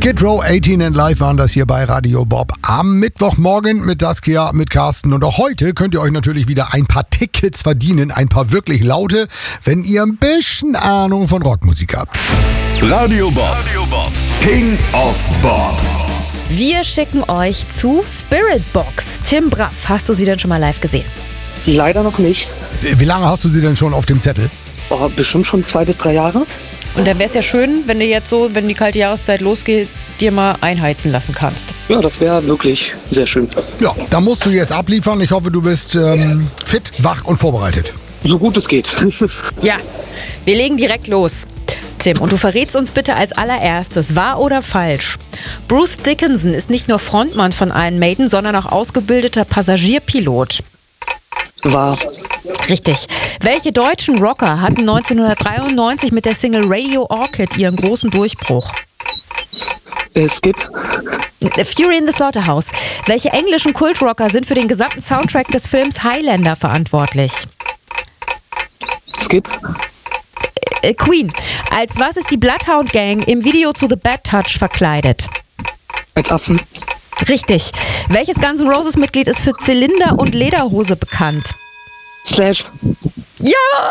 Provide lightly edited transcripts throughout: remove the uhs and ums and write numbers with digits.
Skid Row, 18 and Live waren das hier bei Radio Bob am Mittwochmorgen mit Saskia, mit Carsten. Und auch heute könnt ihr euch natürlich wieder ein paar Tickets verdienen, ein paar wirklich laute, wenn ihr ein bisschen Ahnung von Rockmusik habt. Radio Bob, King of Bob. Wir schicken euch zu Spiritbox. Tim Braff, hast du sie denn schon mal live gesehen? Leider noch nicht. Wie lange hast du sie denn schon auf dem Zettel? Oh, bestimmt schon 2 bis 3 Jahre. Und dann wäre es ja schön, wenn du jetzt so, wenn die kalte Jahreszeit losgeht, dir mal einheizen lassen kannst. Ja, das wäre wirklich sehr schön. Ja, da musst du jetzt abliefern. Ich hoffe, du bist fit, wach und vorbereitet. So gut es geht. Ja, wir legen direkt los. Tim, und du verrätst uns bitte als allererstes, wahr oder falsch? Bruce Dickinson ist nicht nur Frontmann von Iron Maiden, sondern auch ausgebildeter Passagierpilot. Wahr. Richtig. Welche deutschen Rocker hatten 1993 mit der Single Radio Orchid ihren großen Durchbruch? Skip. Fury in the Slaughterhouse. Welche englischen Kultrocker sind für den gesamten Soundtrack des Films Highlander verantwortlich? Skip. Queen. Als was ist die Bloodhound Gang im Video zu The Bad Touch verkleidet? Als Affen. Richtig. Welches Guns N' Roses Mitglied ist für Zylinder und Lederhose bekannt? Slash. Ja!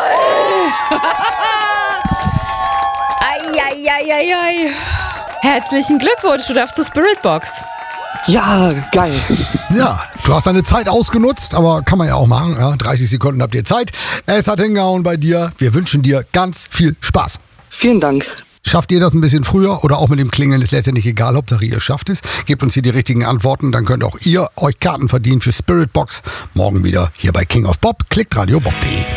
Eieieiei. Herzlichen Glückwunsch, du darfst zur Spiritbox. Ja, geil. Ja, du hast deine Zeit ausgenutzt, aber kann man ja auch machen. Ja, 30 Sekunden habt ihr Zeit. Es hat hingehauen bei dir. Wir wünschen dir ganz viel Spaß. Vielen Dank. Schafft ihr das ein bisschen früher oder auch mit dem Klingeln, ist letztendlich egal. Hauptsache ihr schafft es. Gebt uns hier die richtigen Antworten, dann könnt auch ihr euch Karten verdienen für Spiritbox. Morgen wieder hier bei King of Bob. Klickt radiobob.de.